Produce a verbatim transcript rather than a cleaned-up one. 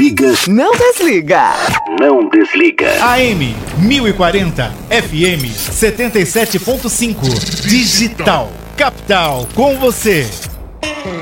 desliga. Não desliga. Não desliga. A M mil e quarenta, F M setenta e sete ponto cinco. Digital. Capital com você.